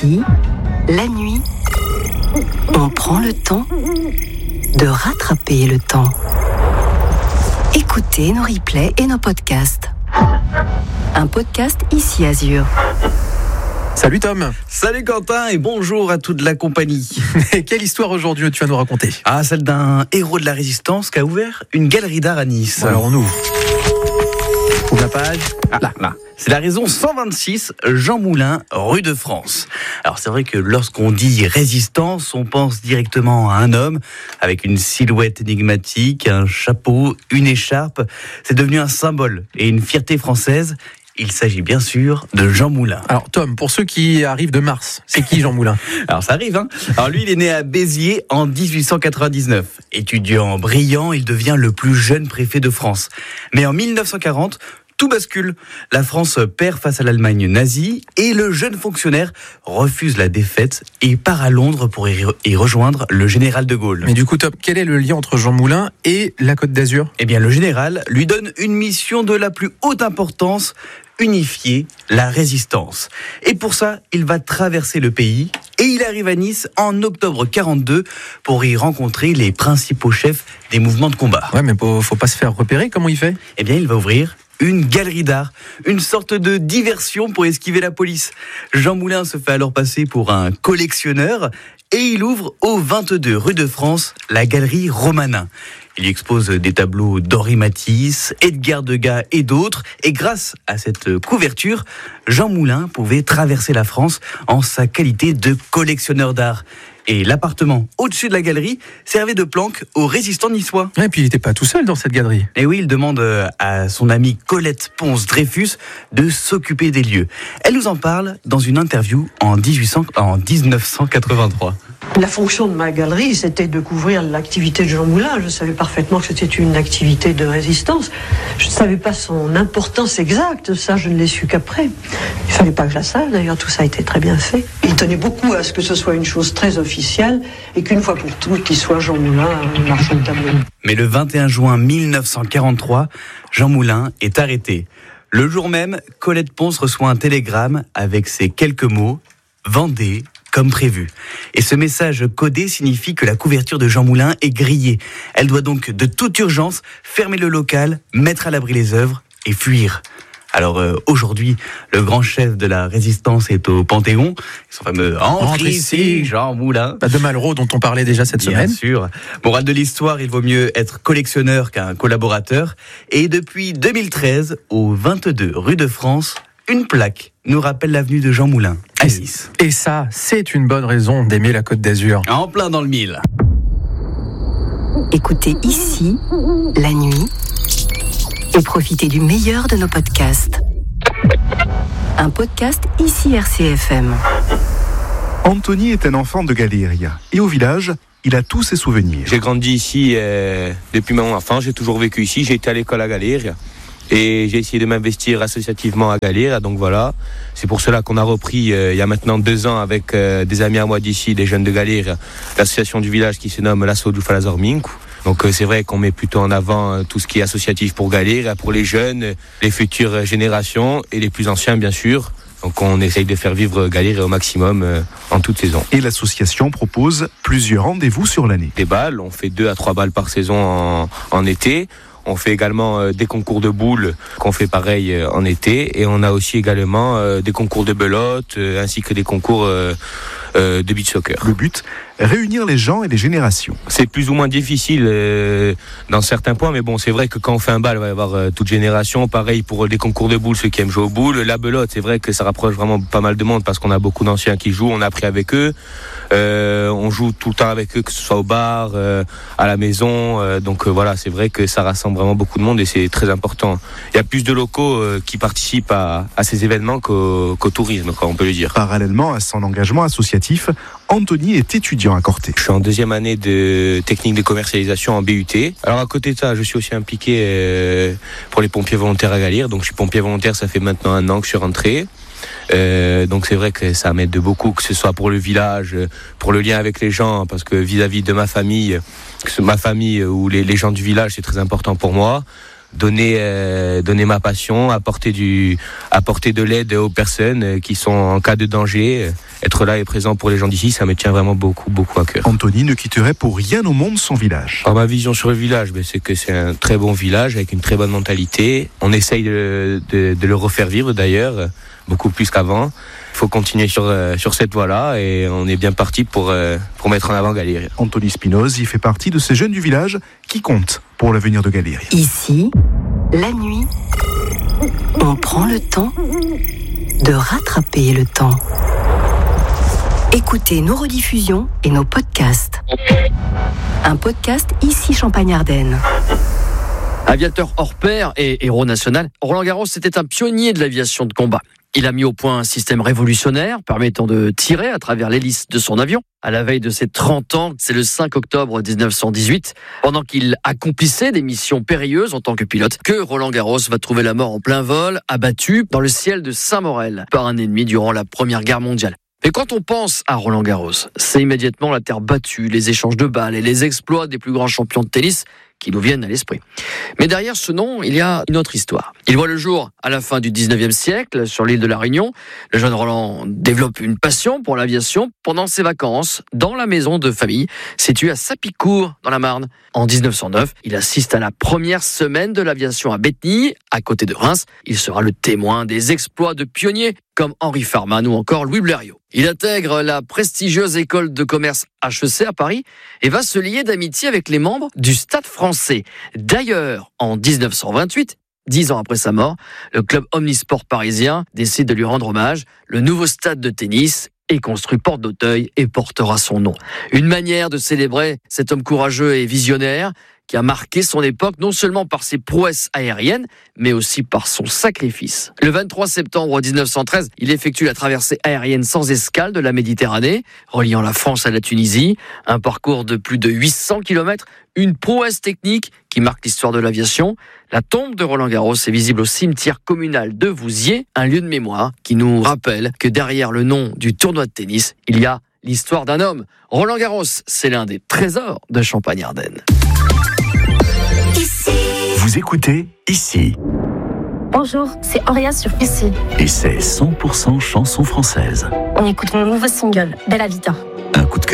Ici, la nuit, on prend le temps de rattraper le temps. Écoutez nos replays et nos podcasts. Un podcast Ici Azur. Salut Tom. Salut Quentin et bonjour à toute la compagnie. Et quelle histoire aujourd'hui tu vas nous raconter ? Ah, celle d'un héros de la résistance qui a ouvert une galerie d'art à Nice. Bon, alors on ouvre. Ouvre la page. Là. C'est la raison 126, Jean Moulin, rue de France. Alors c'est vrai que lorsqu'on dit résistance, on pense directement à un homme avec une silhouette énigmatique, un chapeau, une écharpe. C'est devenu un symbole et une fierté française. Il s'agit bien sûr de Jean Moulin. Alors Tom, pour ceux qui arrivent de Mars, c'est qui Jean Moulin ? Alors ça arrive, hein. Alors lui, il est né à Béziers en 1899. Étudiant brillant, il devient le plus jeune préfet de France. Mais en 1940, tout bascule. La France perd face à l'Allemagne nazie et le jeune fonctionnaire refuse la défaite et part à Londres pour y rejoindre le général de Gaulle. Mais du coup Tom, quel est le lien entre Jean Moulin et la Côte d'Azur ? Eh bien le général lui donne une mission de la plus haute importance, unifier la résistance. Et pour ça, il va traverser le pays et il arrive à Nice en octobre 42 pour y rencontrer les principaux chefs des mouvements de combat. Ouais, mais faut pas se faire repérer, comment il fait ? Eh bien, il va ouvrir une galerie d'art, une sorte de diversion pour esquiver la police. Jean Moulin se fait alors passer pour un collectionneur et il ouvre au 22 rue de France la galerie Romanin. Il y expose des tableaux d'Henri Matisse, Edgar Degas et d'autres. Et grâce à cette couverture, Jean Moulin pouvait traverser la France en sa qualité de collectionneur d'art. Et l'appartement au-dessus de la galerie servait de planque aux résistants niçois. Et puis il n'était pas tout seul dans cette galerie. Et oui, il demande à son amie Colette Ponce-Dreyfus de s'occuper des lieux. Elle nous en parle dans une interview en 1983. La fonction de ma galerie, c'était de couvrir l'activité de Jean Moulin. Je savais parfaitement que c'était une activité de résistance. Je ne savais pas son importance exacte, ça je ne l'ai su qu'après. Il ne fallait pas que je la sache, d'ailleurs tout ça a été très bien fait. Il tenait beaucoup à ce que ce soit une chose très officielle et qu'une fois pour toutes, qu'il soit Jean Moulin, un marchand de tableaux. Mais le 21 juin 1943, Jean Moulin est arrêté. Le jour même, Colette Ponce reçoit un télégramme avec ces quelques mots « Vendez ». Comme prévu. Et ce message codé signifie que la couverture de Jean Moulin est grillée. Elle doit donc de toute urgence fermer le local, mettre à l'abri les œuvres et fuir. Alors aujourd'hui, le grand chef de la résistance est au Panthéon. Son fameux entre ici, Jean Moulin. De Malraux dont on parlait déjà cette semaine. Bien sûr. Morale de l'histoire, il vaut mieux être collectionneur qu'un collaborateur. Et depuis 2013, au 22 rue de France, une plaque nous rappelle l'avenue de Jean Moulin, à Nice. Et ça, c'est une bonne raison d'aimer la Côte d'Azur. En plein dans le mille. Écoutez Ici, la nuit, et profitez du meilleur de nos podcasts. Un podcast Ici RCFM. Anthony est un enfant de Galéria. Et au village, il a tous ses souvenirs. J'ai grandi ici depuis mon enfance, j'ai toujours vécu ici, j'ai été à l'école à Galéria. Et j'ai essayé de m'investir associativement à Galéria, donc voilà. C'est pour cela qu'on a repris, il y a maintenant 2 ans, avec des amis à moi d'ici, des jeunes de Galéria, l'association du village qui se nomme l'Asso du Falazorminku. Donc c'est vrai qu'on met plutôt en avant tout ce qui est associatif pour Galéria, pour les jeunes, les futures générations et les plus anciens bien sûr. Donc on essaye de faire vivre Galéria au maximum en toute saison. Et l'association propose plusieurs rendez-vous sur l'année. Des balles, on fait 2 à 3 balles par saison en été. On fait également des concours de boules qu'on fait pareil en été. Et on a aussi également des concours de belote ainsi que des concours de beach soccer. Le but, réunir les gens et les générations. C'est plus ou moins difficile dans certains points, mais bon, c'est vrai que quand on fait un bal, il va y avoir toute génération. Pareil pour les concours de boules, ceux qui aiment jouer aux boules. La belote, c'est vrai que ça rapproche vraiment pas mal de monde parce qu'on a beaucoup d'anciens qui jouent. On a appris avec eux. On joue tout le temps avec eux, que ce soit au bar, à la maison. Donc voilà, c'est vrai que ça rassemble vraiment beaucoup de monde et c'est très important. Il y a plus de locaux qui participent à ces événements qu'au tourisme, quoi, on peut le dire. Parallèlement à son engagement associatif, Anthony est étudiant à Corté. Je suis en 2e année de technique de commercialisation en BUT. Alors à côté de ça, je suis aussi impliqué pour les pompiers volontaires à Galéria. Donc je suis pompier volontaire, ça fait maintenant 1 an que je suis rentré. Donc c'est vrai que ça m'aide de beaucoup, que ce soit pour le village, pour le lien avec les gens, parce que vis-à-vis de ma famille ou les gens du village, c'est très important pour moi. donner ma passion, apporter de l'aide aux personnes qui sont en cas de danger. Être là et présent pour les gens d'ici, ça me tient vraiment beaucoup à cœur. Anthony ne quitterait pour rien au monde son village. Alors, ma vision sur le village, c'est que c'est un très bon village avec une très bonne mentalité. On essaye de le refaire vivre d'ailleurs, beaucoup plus qu'avant. Il faut continuer sur cette voie-là et on est bien parti pour mettre en avant Galéria. Anthony Spinoz, il fait partie de ces jeunes du village qui comptent pour l'avenir de Galéria. Ici, la nuit, on prend le temps de rattraper le temps. Écoutez nos rediffusions et nos podcasts. Un podcast ici Champagne-Ardenne. Aviateur hors pair et héros national, Roland Garros était un pionnier de l'aviation de combat. Il a mis au point un système révolutionnaire permettant de tirer à travers l'hélice de son avion. À la veille de ses 30 ans, c'est le 5 octobre 1918, pendant qu'il accomplissait des missions périlleuses en tant que pilote, que Roland Garros va trouver la mort en plein vol, abattu dans le ciel de Saint-Maurel par un ennemi durant la Première Guerre mondiale. Et quand on pense à Roland Garros, c'est immédiatement la terre battue, les échanges de balles et les exploits des plus grands champions de tennis qui nous viennent à l'esprit. Mais derrière ce nom, il y a une autre histoire. Il voit le jour à la fin du 19e siècle, sur l'île de la Réunion. Le jeune Roland développe une passion pour l'aviation pendant ses vacances, dans la maison de famille, située à Sapicourt, dans la Marne. En 1909, il assiste à la première semaine de l'aviation à Bétheny, à côté de Reims. Il sera le témoin des exploits de pionniers comme Henri Farman ou encore Louis Blériot. Il intègre la prestigieuse école de commerce HEC à Paris et va se lier d'amitié avec les membres du Stade français. D'ailleurs, en 1928, 10 ans après sa mort, le club omnisport parisien décide de lui rendre hommage. Le nouveau stade de tennis est construit porte d'Auteuil et portera son nom. Une manière de célébrer cet homme courageux et visionnaire qui a marqué son époque non seulement par ses prouesses aériennes, mais aussi par son sacrifice. Le 23 septembre 1913, il effectue la traversée aérienne sans escale de la Méditerranée, reliant la France à la Tunisie, un parcours de plus de 800 km, une prouesse technique qui marque l'histoire de l'aviation. La tombe de Roland Garros est visible au cimetière communal de Vouziers, un lieu de mémoire qui nous rappelle que derrière le nom du tournoi de tennis, il y a l'histoire d'un homme. Roland Garros, c'est l'un des trésors de Champagne-Ardenne. Vous écoutez Ici. Bonjour, c'est Auréa sur Ici. Et c'est 100% chanson française. On écoute mon nouveau single, Bella Vita. Un coup de cœur